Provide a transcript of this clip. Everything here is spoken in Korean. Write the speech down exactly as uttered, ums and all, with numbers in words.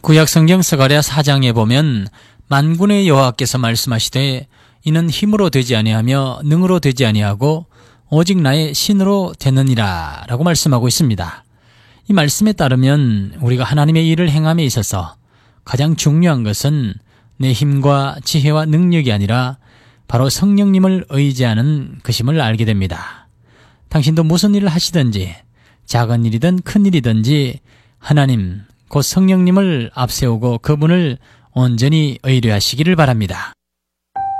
구약성경 스가랴 사 장에 보면 만군의 여호와께서 말씀하시되 이는 힘으로 되지 아니하며 능으로 되지 아니하고 오직 나의 신으로 되느니라 라고 말씀하고 있습니다. 이 말씀에 따르면 우리가 하나님의 일을 행함에 있어서 가장 중요한 것은 내 힘과 지혜와 능력이 아니라 바로 성령님을 의지하는 것임을 알게 됩니다. 당신도 무슨 일을 하시든지 작은 일이든 큰 일이든지 하나님 곧 성령님을 앞세우고 그분을 온전히 의뢰하시기를 바랍니다.